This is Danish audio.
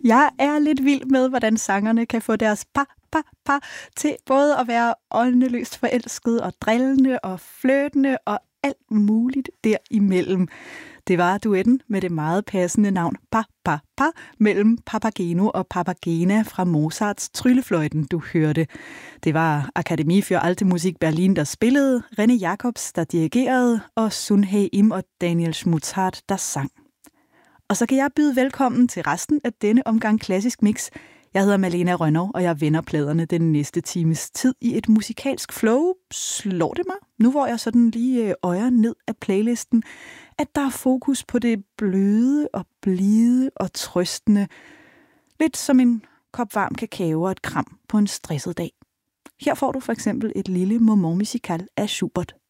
Jeg er lidt vild med, hvordan sangerne kan få deres pa til både at være åndeløst forelsket og drillende og flirtende og alt muligt derimellem. Det var duetten med det meget passende navn Pa mellem Papageno og Papagena fra Mozarts Tryllefløjten, du hørte. Det var Akademie für Alte Musik Berlin, der spillede, René Jacobs, der dirigerede, og Sun Hae Im og Daniel Schmutzhardt, der sang. Og så kan jeg byde velkommen til resten af denne omgang Klassisk Mix. Jeg hedder Malena Rønnow, og jeg vender pladerne den næste times tid i et musikalsk flow. Slår det mig, nu hvor jeg sådan lige øjer ned af playlisten, at der er fokus på det bløde og blide og trøstende. Lidt som en kop varm kakao og et kram på en stresset dag. Her får du for eksempel et lille moment musical af Schubert.